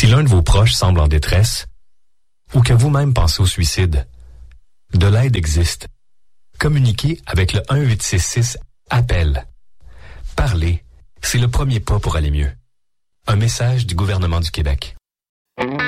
Si l'un de vos proches semble en détresse, ou que vous-même pensez au suicide, de l'aide existe. Communiquez avec le 1-866-APPEL. Parler, c'est le premier pas pour aller mieux. Un message du gouvernement du Québec.